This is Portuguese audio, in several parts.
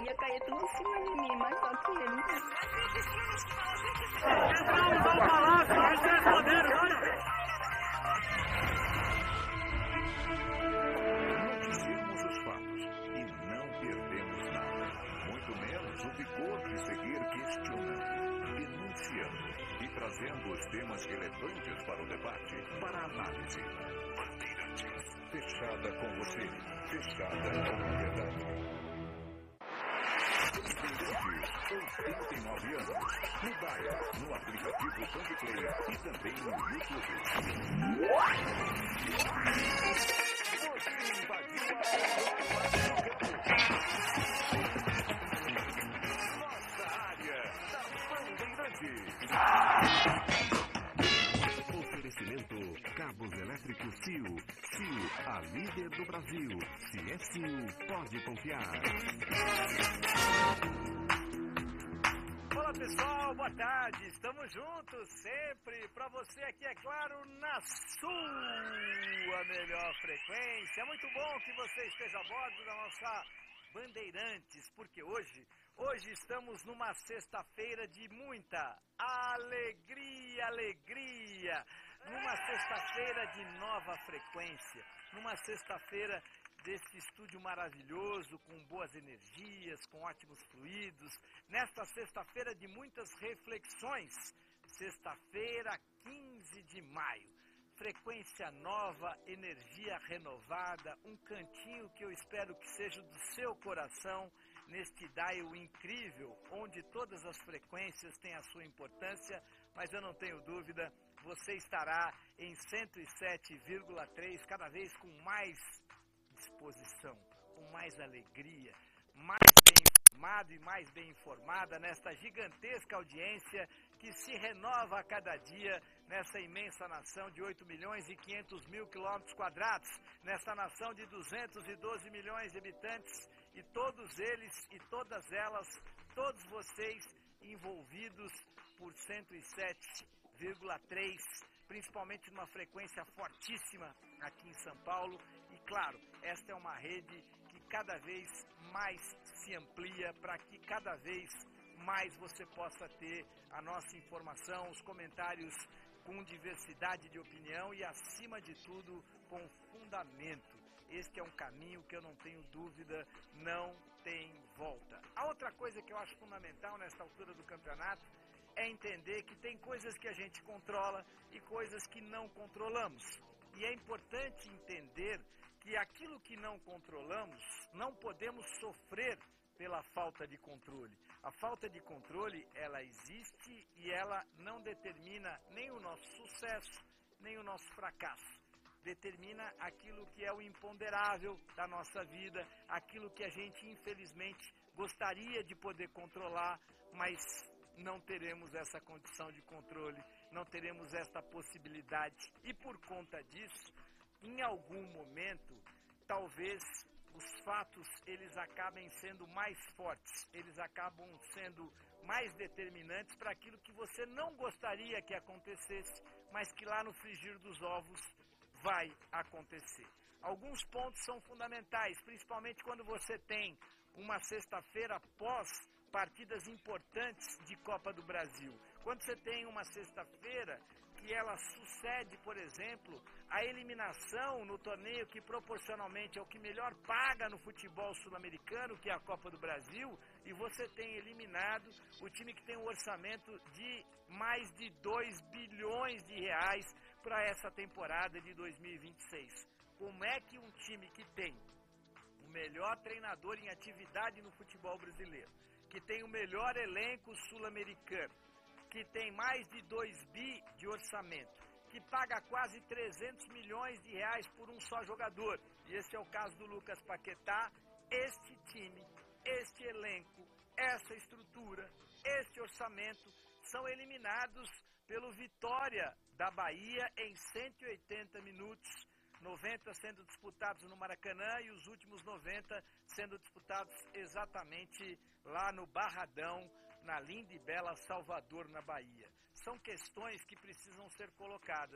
ia cair tudo em cima de mim, mas só que ele não. Noticiamos os fatos e não perdemos nada, muito menos o vigor de seguir questionando, denunciando e trazendo os temas relevantes para o debate, para a análise. Bandeirantes, fechada com você, fechada com a verdade. Bandeirantes, 89 anos, no Daia, no aplicativo Bandplay e também no YouTube. Você invadiu a nossa área da Bandeirantes. Oferecimento Cabos Elétricos Sil. Sil, a líder do Brasil. Se é Sil, pode confiar. Olá pessoal, boa tarde, estamos juntos sempre, para você aqui, é claro, na sua melhor frequência. Muito bom que você esteja a bordo da nossa Bandeirantes, porque hoje estamos numa sexta-feira de muita alegria, numa sexta-feira de nova frequência, numa sexta-feira desse estúdio maravilhoso, com boas energias, com ótimos fluidos, nesta sexta-feira de muitas reflexões, sexta-feira, 15 de maio, frequência nova, energia renovada, um cantinho que eu espero que seja do seu coração, neste dial incrível, onde todas as frequências têm a sua importância, mas eu não tenho dúvida, você estará em 107,3, cada vez com mais disposição, com mais alegria, mais bem informado e mais bem informada nesta gigantesca audiência que se renova a cada dia nessa imensa nação de 8 milhões e 500 mil quilômetros quadrados, nesta nação de 212 milhões de habitantes e todos eles e todas elas, todos vocês envolvidos por 107,3, principalmente numa frequência fortíssima aqui em São Paulo. E claro, esta é uma rede que cada vez mais se amplia para que cada vez mais você possa ter a nossa informação, os comentários com diversidade de opinião e, acima de tudo, com fundamento. Este é um caminho que eu não tenho dúvida, não tem volta. A outra coisa que eu acho fundamental nesta altura do campeonato é entender que tem coisas que a gente controla e coisas que não controlamos. E é importante entender que aquilo que não controlamos, não podemos sofrer pela falta de controle. A falta de controle, ela existe e ela não determina nem o nosso sucesso, nem o nosso fracasso. Determina aquilo que é o imponderável da nossa vida, aquilo que a gente, infelizmente, gostaria de poder controlar, mas não teremos essa condição de controle, não teremos esta possibilidade. E por conta disso, em algum momento, talvez os fatos eles acabem sendo mais fortes, eles acabam sendo mais determinantes para aquilo que você não gostaria que acontecesse, mas que lá no frigir dos ovos vai acontecer. Alguns pontos são fundamentais, principalmente quando você tem uma sexta-feira após partidas importantes de Copa do Brasil. Quando você tem uma sexta-feira que ela sucede, por exemplo, a eliminação no torneio que proporcionalmente é o que melhor paga no futebol sul-americano, que é a Copa do Brasil, e você tem eliminado o time que tem um orçamento de mais de 2 bilhões de reais para essa temporada de 2026. Como é que um time que tem o melhor treinador em atividade no futebol brasileiro, que tem o melhor elenco sul-americano, que tem mais de 2 bi de orçamento, que paga quase 300 milhões de reais por um só jogador, e esse é o caso do Lucas Paquetá, este time, este elenco, essa estrutura, este orçamento, são eliminados pelo Vitória da Bahia em 180 minutos, 90 sendo disputados no Maracanã e os últimos 90 sendo disputados exatamente lá no Barradão, na linda e bela Salvador, na Bahia. São questões que precisam ser colocadas.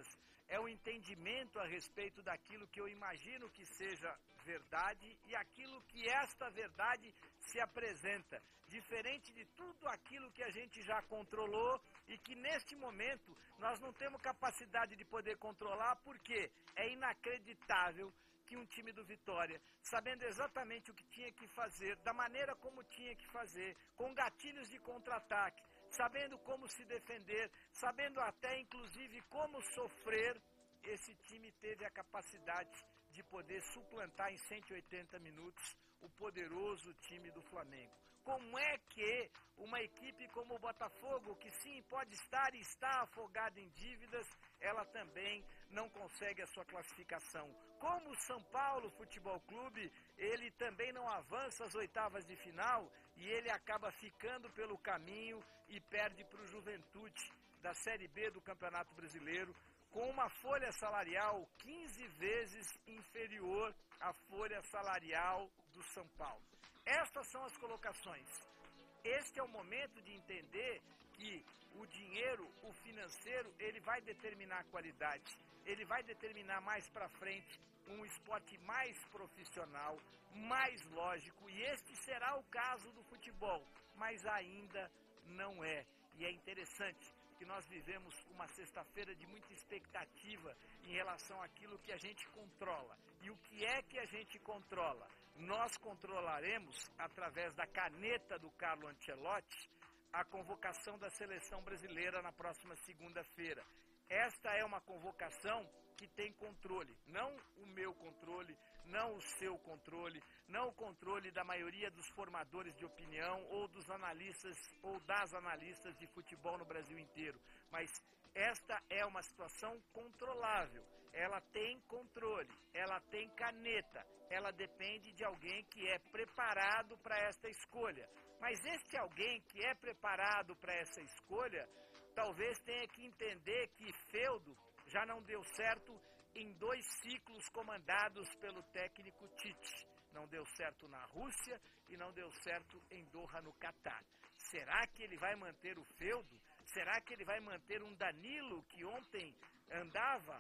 é o entendimento a respeito daquilo que eu imagino que seja verdade e aquilo que esta verdade se apresenta, diferente de tudo aquilo que a gente já controlou e que neste momento nós não temos capacidade de poder controlar, porque é inacreditável que um time do Vitória, sabendo exatamente o que tinha que fazer, da maneira como tinha que fazer, com gatilhos de contra-ataque, sabendo como se defender, sabendo até inclusive como sofrer, esse time teve a capacidade de poder suplantar em 180 minutos o poderoso time do Flamengo. Como é que uma equipe como o Botafogo, que sim pode estar e está afogada em dívidas, ela também não consegue a sua classificação? Como o São Paulo Futebol Clube, ele também não avança às oitavas de final e ele acaba ficando pelo caminho e perde para o Juventude da Série B do Campeonato Brasileiro, com uma folha salarial 15 vezes inferior à folha salarial do São Paulo. Estas são as colocações. Este é o momento de entender que o dinheiro, o financeiro, ele vai determinar a qualidade. Ele vai determinar mais para frente um esporte mais profissional, mais lógico. E este será o caso do futebol, mas ainda não é. E é interessante que nós vivemos uma sexta-feira de muita expectativa em relação àquilo que a gente controla. E o que é que a gente controla? Nós controlaremos, através da caneta do Carlo Ancelotti, a convocação da seleção brasileira na próxima segunda-feira. Esta é uma convocação que tem controle, não o meu controle, não o seu controle, não o controle da maioria dos formadores de opinião ou dos analistas ou das analistas de futebol no Brasil inteiro, mas esta é uma situação controlável. Ela tem controle, ela tem caneta, ela depende de alguém que é preparado para esta escolha. Mas este alguém que é preparado para essa escolha, talvez tenha que entender que feudo já não deu certo em 2 ciclos comandados pelo técnico Tite. Não deu certo na Rússia e não deu certo em Doha, no Catar. Será que ele vai manter o feudo? Será que ele vai manter um Danilo que ontem andava,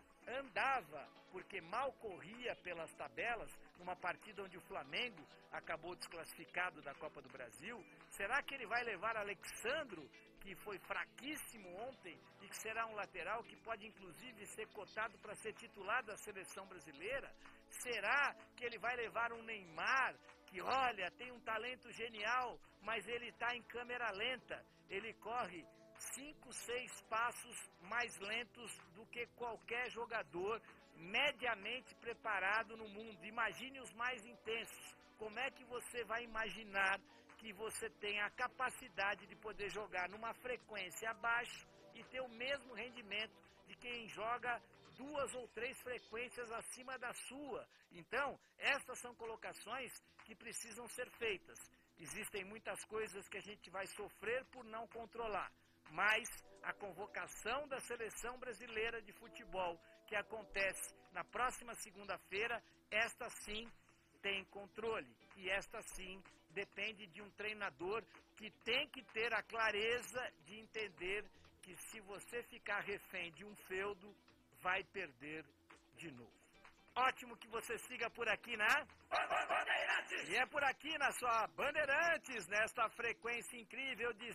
porque mal corria pelas tabelas, numa partida onde o Flamengo acabou desclassificado da Copa do Brasil? Será que ele vai levar Alexandro, que foi fraquíssimo ontem, e que será um lateral que pode inclusive ser cotado para ser titular da seleção brasileira? Será que ele vai levar um Neymar, que olha, tem um talento genial, mas ele está em câmera lenta, ele corre 5, 6 passos mais lentos do que qualquer jogador mediamente preparado no mundo. Imagine os mais intensos. Como é que você vai imaginar que você tem a capacidade de poder jogar numa frequência abaixo e ter o mesmo rendimento de quem joga 2 ou 3 frequências acima da sua? Então, essas são colocações que precisam ser feitas. Existem muitas coisas que a gente vai sofrer por não controlar, mas a convocação da seleção brasileira de futebol, que acontece na próxima segunda-feira, esta sim tem controle. E esta sim depende de um treinador que tem que ter a clareza de entender que se você ficar refém de um feudo, vai perder de novo. Ótimo que você siga por aqui na Bandeirantes! E é por aqui na sua Bandeirantes, nesta frequência incrível de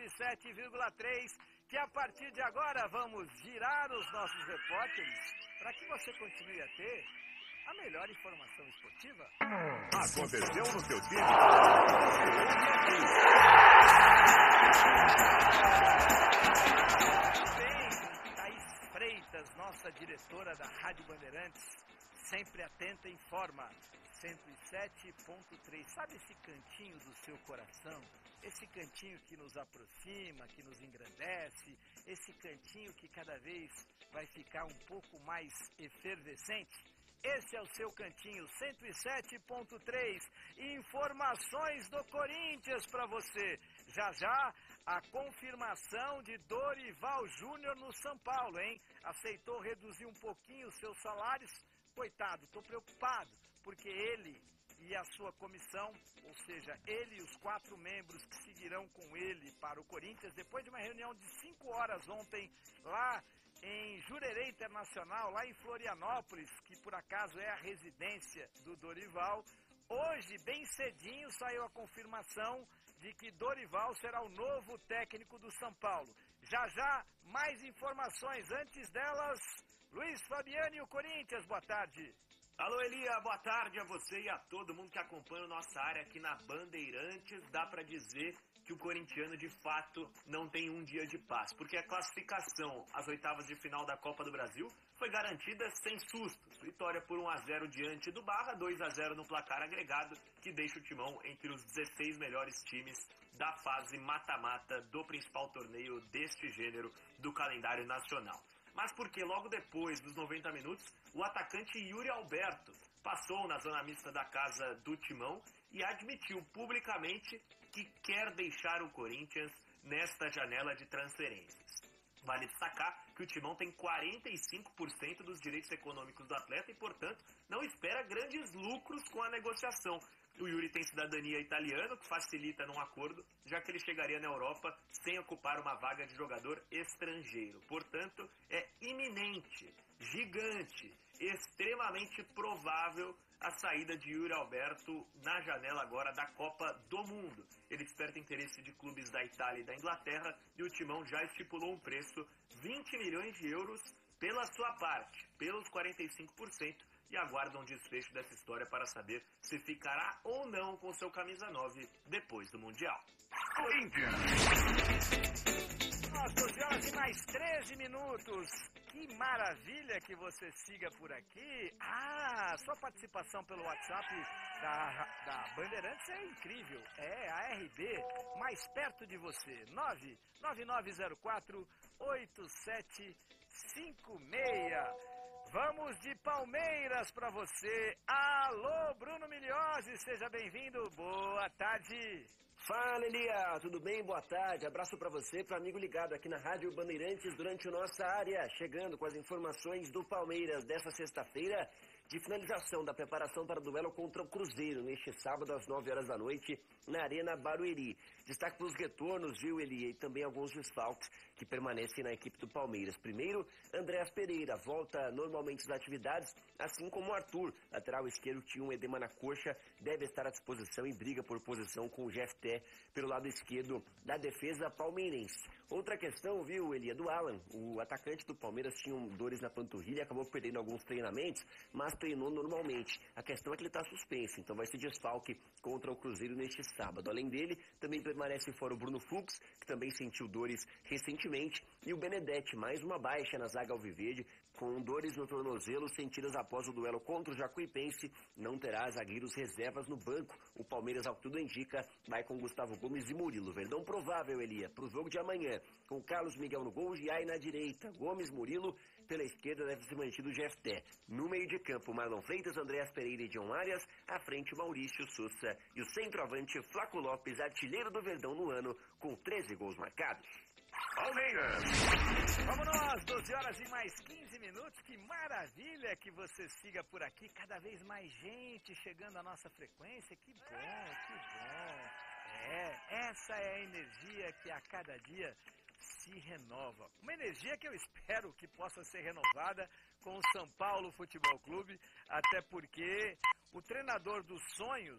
107,3, que a partir de agora vamos girar os nossos repórteres para que você continue a ter a melhor informação esportiva. Aconteceu no seu time? Bem, Thaís Freitas, nossa diretora da Rádio Bandeirantes, sempre atenta, informa. 107.3. Sabe esse cantinho do seu coração? Esse cantinho que nos aproxima, que nos engrandece, esse cantinho que cada vez vai ficar um pouco mais efervescente? Esse é o seu cantinho, 107.3. Informações do Corinthians para você. Já já, a confirmação de Dorival Júnior no São Paulo, hein? Aceitou reduzir um pouquinho os seus salários. Coitado, estou preocupado, porque ele e a sua comissão, ou seja, ele e os 4 membros que seguirão com ele para o Corinthians, depois de uma reunião de 5 horas ontem, lá em Jurerê Internacional, lá em Florianópolis, que por acaso é a residência do Dorival. Hoje, bem cedinho, saiu a confirmação de que Dorival será o novo técnico do São Paulo. Já já, mais informações. Antes delas, Luiz Fabiani e o Corinthians, boa tarde. Alô, Elia, boa tarde a você e a todo mundo que acompanha a nossa área aqui na Bandeirantes. Dá pra dizer que o corintiano, de fato, não tem um dia de paz, porque a classificação às oitavas de final da Copa do Brasil foi garantida sem sustos. Vitória por 1-0 diante do Barra, 2-0 no placar agregado, que deixa o Timão entre os 16 melhores times da fase mata-mata do principal torneio deste gênero do calendário nacional. Mas porque logo depois dos 90 minutos, o atacante Yuri Alberto passou na zona mista da casa do Timão e admitiu publicamente que quer deixar o Corinthians nesta janela de transferências. Vale destacar que o Timão tem 45% dos direitos econômicos do atleta e, portanto, não espera grandes lucros com a negociação. O Yuri tem cidadania italiana, o que facilita num acordo, já que ele chegaria na Europa sem ocupar uma vaga de jogador estrangeiro. Portanto, é iminente, gigante, extremamente provável a saída de Yuri Alberto na janela agora da Copa do Mundo. Ele desperta interesse de clubes da Itália e da Inglaterra e o Timão já estipulou um preço 20 milhões de euros pela sua parte, pelos 45%, e aguardam o desfecho dessa história para saber se ficará ou não com seu camisa 9 depois do Mundial. Corinthians. Às 12 horas e mais 13 minutos. Que maravilha que você siga por aqui. Sua participação pelo WhatsApp da Bandeirantes é incrível. É a RB, mais perto de você. 99904-8756. Vamos de Palmeiras para você. Alô, Bruno Milhozzi, seja bem-vindo. Boa tarde. Fala, Elia, tudo bem? Boa tarde. Abraço para você, para amigo ligado aqui na Rádio Bandeirantes durante a nossa área, chegando com as informações do Palmeiras dessa sexta-feira, de finalização da preparação para o duelo contra o Cruzeiro, neste sábado às 9 horas da noite, na Arena Barueri. Destaque para os retornos, viu, Elia, e também alguns desfalques que permanecem na equipe do Palmeiras. Primeiro, Andréas Pereira volta normalmente das atividades, assim como o Arthur, lateral esquerdo, tinha um edema na coxa, deve estar à disposição e briga por posição com o Jefté pelo lado esquerdo da defesa palmeirense. Outra questão, viu, Elia, do Alan. O atacante do Palmeiras tinha dores na panturrilha, acabou perdendo alguns treinamentos, mas treinou normalmente. A questão é que ele está suspenso, então vai ser desfalque contra o Cruzeiro neste sábado. Além dele, também permanece fora o Bruno Fux, que também sentiu dores recentemente, e o Benedetti, mais uma baixa na zaga alviverde, com dores no tornozelo sentidas após o duelo contra o Jacuipense, não terá zagueiros reservas no banco. O Palmeiras, ao que tudo indica, vai com Gustavo Gomes e Murilo. Verdão provável, Elia, para o jogo de amanhã, com Carlos Miguel no gol, Giai na direita, Gomes, Murilo, pela esquerda deve ser mantido o Jefté. No meio de campo, Marlon Freitas, Andréas Pereira e John Arias, à frente Maurício Sousa e o centroavante Flaco Lopes, artilheiro do Verdão no ano, com 13 gols marcados. Palmeiras. Vamos nós, 12 horas e mais 15 minutos. Que maravilha que você siga por aqui. Cada vez mais gente chegando à nossa frequência. Que bom, que bom. Essa é a energia que a cada dia se renova. Uma energia que eu espero que possa ser renovada com o São Paulo Futebol Clube, até porque o treinador dos sonhos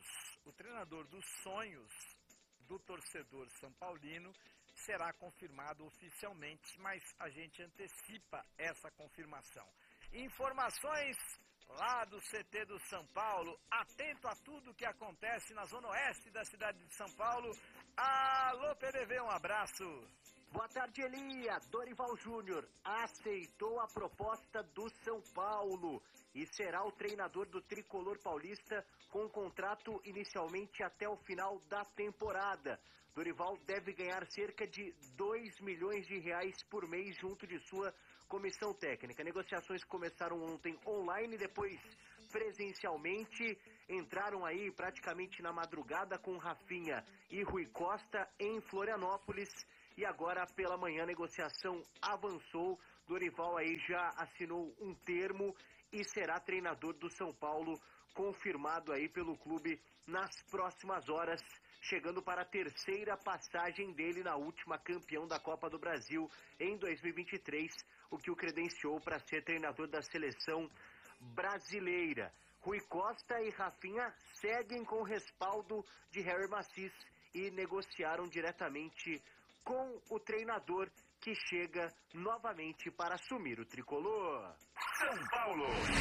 do torcedor são paulino será confirmado oficialmente, mas a gente antecipa essa confirmação. Informações lá do CT do São Paulo, atento a tudo que acontece na zona oeste da cidade de São Paulo. Alô, PDV, um abraço. Boa tarde, Elia. Dorival Júnior aceitou a proposta do São Paulo e será o treinador do tricolor paulista com contrato inicialmente até o final da temporada. Dorival deve ganhar cerca de 2 milhões de reais por mês junto de sua comissão técnica. Negociações começaram ontem online, depois presencialmente. Entraram aí praticamente na madrugada com Rafinha e Rui Costa em Florianópolis. E agora pela manhã a negociação avançou. Dorival aí já assinou um termo e será treinador do São Paulo confirmado aí pelo clube nas próximas horas, chegando para a terceira passagem dele na última campeão da Copa do Brasil em 2023, o que o credenciou para ser treinador da seleção brasileira. Rui Costa e Rafinha seguem com respaldo de Harry Macis e negociaram diretamente com o treinador que chega novamente para assumir o tricolor. São Paulo.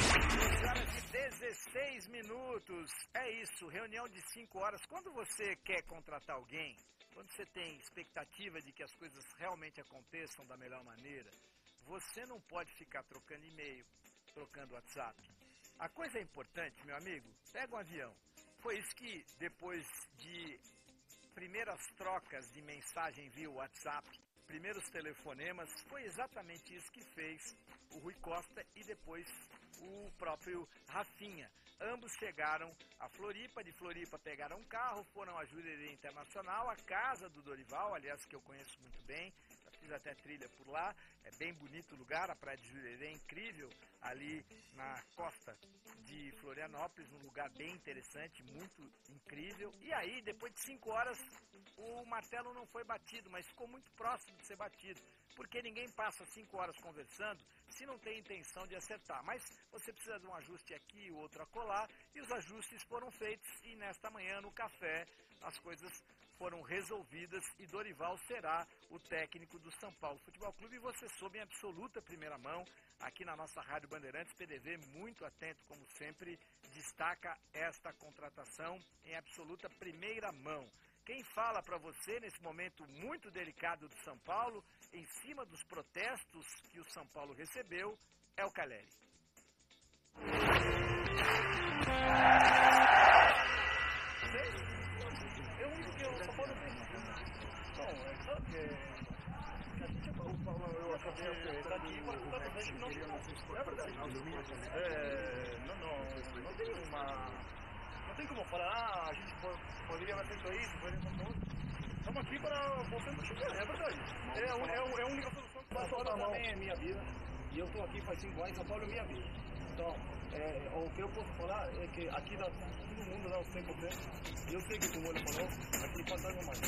16 minutos. É isso, reunião de 5 horas. Quando você quer contratar alguém, quando você tem expectativa de que as coisas realmente aconteçam da melhor maneira, você não pode ficar trocando e-mail, trocando WhatsApp. A coisa é importante, meu amigo, pega um avião. Foi isso que, depois de primeiras trocas de mensagem via WhatsApp, primeiros telefonemas, foi exatamente isso que fez o Rui Costa e depois o próprio Rafinha. Ambos chegaram a Floripa, de Floripa pegaram um carro, foram a Jurerê Internacional, a casa do Dorival, aliás, que eu conheço muito bem, já fiz até trilha por lá, é bem bonito o lugar, a praia de Jurerê é incrível, ali na costa de Florianópolis, um lugar bem interessante, muito incrível. E aí, depois de 5 horas, o martelo não foi batido, mas ficou muito próximo de ser batido, porque ninguém passa 5 horas conversando se não tem intenção de acertar. Mas você precisa de um ajuste aqui, outro acolá, e os ajustes foram feitos, e nesta manhã, no café, as coisas foram resolvidas e Dorival será o técnico do São Paulo Futebol Clube. E você soube em absoluta primeira mão, aqui na nossa Rádio Bandeirantes, PDV muito atento, como sempre, destaca esta contratação em absoluta primeira mão. Quem fala para você nesse momento muito delicado do São Paulo, em cima dos protestos que o São Paulo recebeu, é o Caleri. Não tem como falar, a gente poderia ter feito isso, estamos aqui para voltar a chegar, é verdade. É a única solução que vai faltar também é minha vida. E eu estou aqui faz 5 anos, São Paulo é minha vida. Então, o que eu posso falar é que aqui dá, todo mundo dá o 100%. E eu sei que como ele falou, aqui falta algo mais.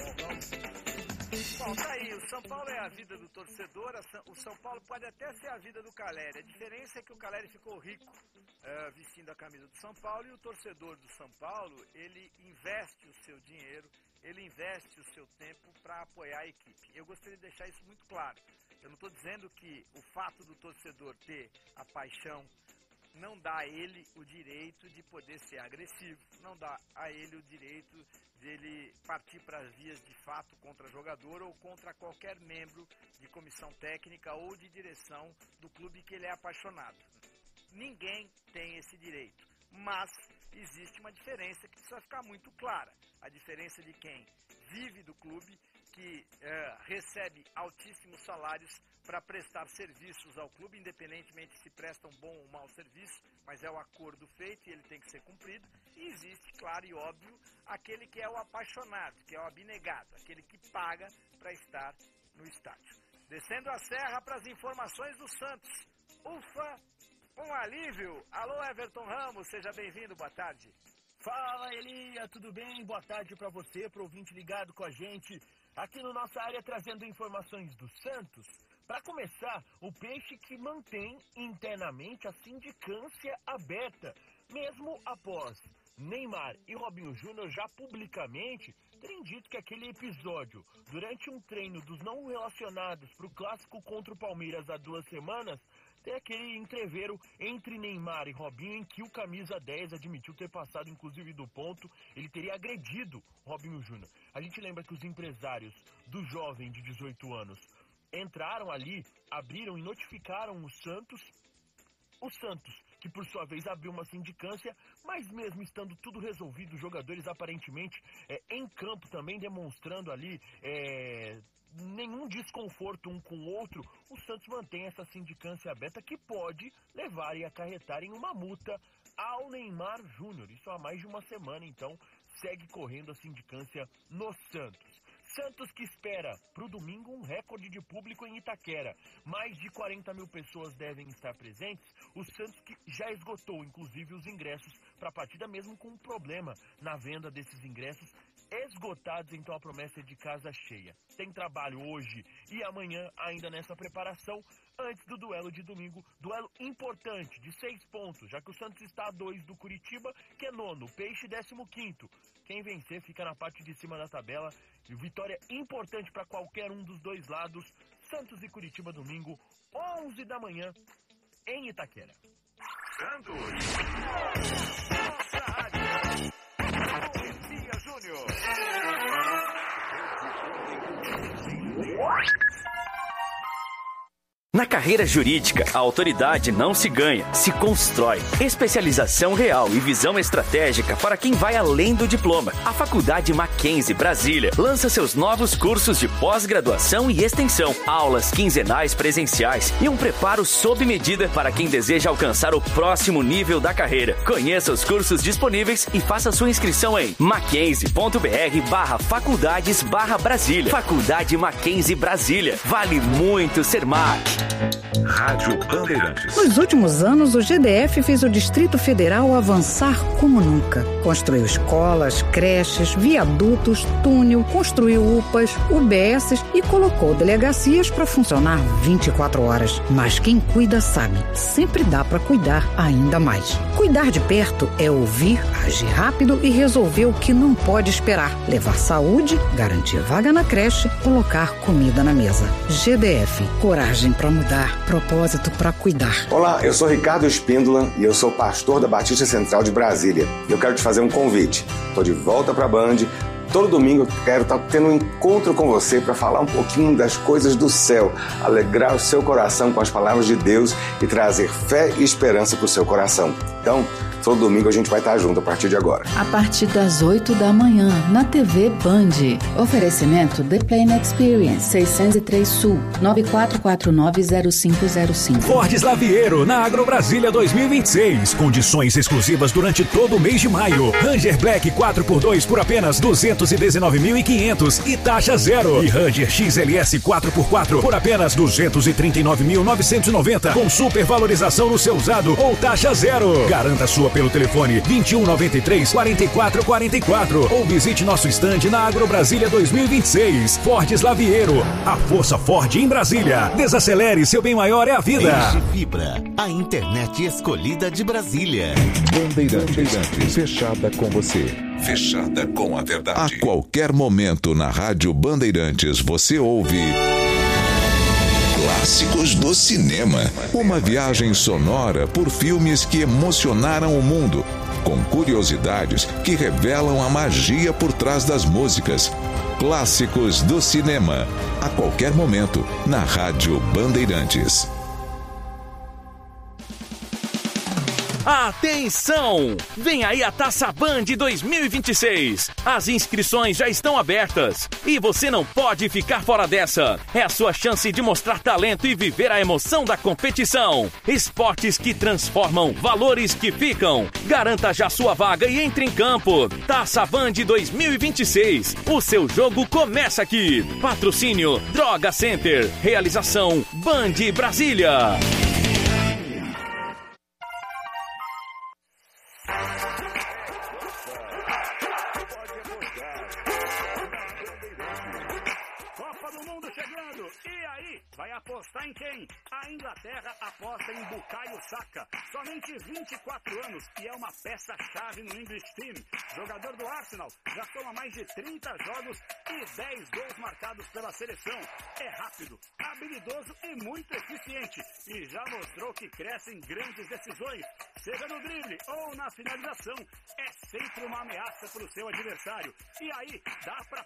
Bom, tá aí, o São Paulo é a vida do torcedor, o São Paulo pode até ser a vida do Caleri. A diferença é que o Caleri ficou rico vestindo a camisa do São Paulo, e o torcedor do São Paulo, ele investe o seu dinheiro, ele investe o seu tempo para apoiar a equipe. Eu gostaria de deixar isso muito claro. Eu não estou dizendo que o fato do torcedor ter a paixão não dá a ele o direito de poder ser agressivo, não dá a ele o direito dele partir para as vias de fato contra jogador ou contra qualquer membro de comissão técnica ou de direção do clube que ele é apaixonado. Ninguém tem esse direito, mas existe uma diferença que precisa ficar muito clara. A diferença de quem vive do clube, que recebe altíssimos salários para prestar serviços ao clube, independentemente se presta um bom ou mau serviço, mas é o acordo feito e ele tem que ser cumprido. E existe, claro e óbvio, aquele que é o apaixonado, que é o abnegado, aquele que paga para estar no estádio. Descendo a serra para as informações do Santos. Ufa, um alívio. Alô, Everton Ramos, seja bem-vindo, boa tarde. Fala, Elia, tudo bem? Boa tarde para você, para o ouvinte ligado com a gente aqui no nossa área, trazendo informações do Santos. Para começar, o Peixe que mantém internamente a sindicância aberta, mesmo após Neymar e Robinho Júnior já publicamente terem dito que aquele episódio, durante um treino dos não relacionados para o clássico contra o Palmeiras há 2 semanas, tem aquele entreveiro entre Neymar e Robinho em que o camisa 10 admitiu ter passado inclusive do ponto, ele teria agredido Robinho Júnior. A gente lembra que os empresários do jovem de 18 anos entraram ali, abriram e notificaram o Santos, que por sua vez abriu uma sindicância, mas mesmo estando tudo resolvido, os jogadores aparentemente em campo também demonstrando ali nenhum desconforto um com o outro, o Santos mantém essa sindicância aberta que pode levar e acarretar em uma multa ao Neymar Júnior. Isso há mais de uma semana, então segue correndo a sindicância no Santos. Santos que espera pro domingo um recorde de público em Itaquera. Mais de 40 mil pessoas devem estar presentes. O Santos que já esgotou, inclusive, os ingressos para a partida, mesmo com um problema na venda desses ingressos esgotados, então a promessa é de casa cheia. Tem trabalho hoje e amanhã ainda nessa preparação, antes do duelo de domingo, duelo importante, de 6 pontos, já que o Santos está a 2 do Curitiba, que é nono, o Peixe 15º. Quem vencer fica na parte de cima da tabela, e vitória importante para qualquer um dos dois lados. Santos e Curitiba domingo, 11 da manhã, em Itaquera. Santos. Nossa Rádio. Garcia Júnior. Na carreira jurídica, a autoridade não se ganha, se constrói. Especialização real e visão estratégica para quem vai além do diploma. A Faculdade Mackenzie Brasília lança seus novos cursos de pós-graduação e extensão, aulas quinzenais presenciais e um preparo sob medida para quem deseja alcançar o próximo nível da carreira. Conheça os cursos disponíveis e faça sua inscrição em mackenzie.br/faculdades/Brasília. Faculdade Mackenzie Brasília. Vale muito ser Mac. Rádio Bandeirantes. Nos últimos anos, o GDF fez o Distrito Federal avançar como nunca. Construiu escolas, creches, viadutos, túnel, construiu UPAs, UBSs e colocou delegacias para funcionar 24 horas. Mas quem cuida sabe, sempre dá para cuidar ainda mais. Cuidar de perto é ouvir, agir rápido e resolver o que não pode esperar. Levar saúde, garantir vaga na creche, colocar comida na mesa. GDF, coragem para mudar, propósito para cuidar. Olá, eu sou Ricardo Espíndola e eu sou pastor da Batista Central de Brasília. Eu quero te fazer um convite. Estou de volta para a Band. Todo domingo eu quero estar tendo um encontro com você para falar um pouquinho das coisas do céu, alegrar o seu coração com as palavras de Deus e trazer fé e esperança para o seu coração. Então, todo domingo a gente vai estar junto a partir de agora. A partir das 8 da manhã, na TV Band. Oferecimento The Plane Experience, 603 Sul, 94490505. Fordes Lavieiro, na Agrobrasília 2026. Condições exclusivas durante todo o mês de maio. Ranger Black 4x2 por apenas 219.500 e taxa zero. E Ranger XLS 4x4 por apenas 239.990 com supervalorização no seu usado ou taxa zero. Garanta sua pelo telefone 2193-4444 ou visite nosso estande na Agrobrasília 2026. Fordes Lavieiro, a força Ford em Brasília. Desacelere, seu bem maior é a vida. Engie Fibra, a internet escolhida de Brasília. Bandeirantes, fechada com você. Fechada com a verdade. A qualquer momento na Rádio Bandeirantes você ouve Clássicos do Cinema. Uma viagem sonora por filmes que emocionaram o mundo, com curiosidades que revelam a magia por trás das músicas. Clássicos do Cinema. A qualquer momento na Rádio Bandeirantes. Atenção! Vem aí a Taça Band 2026. As inscrições já estão abertas e você não pode ficar fora dessa. É a sua chance de mostrar talento e viver a emoção da competição. Esportes que transformam, valores que ficam. Garanta já sua vaga e entre em campo. Taça Band 2026. O seu jogo começa aqui. Patrocínio Droga Center. Realização Band Brasília. Apostar em quem? A Inglaterra aposta em Bukayo Saka, somente 24 anos e é uma peça-chave no English Team. Jogador do Arsenal, já soma mais de 30 jogos e 10 gols marcados pela seleção. É rápido, habilidoso e muito eficiente e já mostrou que cresce em grandes decisões, seja no drible ou na finalização. É sempre uma ameaça para o seu adversário e aí dá para